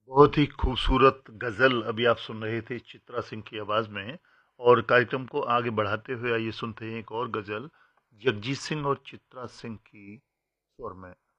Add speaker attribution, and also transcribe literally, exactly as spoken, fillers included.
Speaker 1: बहुत ही खूबसूरत गज़ल अभी आप सुन रहे थे चित्रा सिंह की आवाज़ में। और कार्यक्रम को आगे बढ़ाते हुए आइए सुनते हैं एक और गज़ल जगजीत सिंह और चित्रा सिंह की स्वर में।